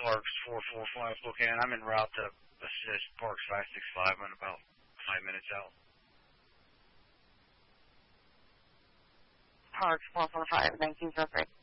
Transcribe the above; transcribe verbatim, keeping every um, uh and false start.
Parks four four five Spokane. I'm en route to assist Parks five six five. I'm about five minutes out. Parks four four five, nineteen oh three.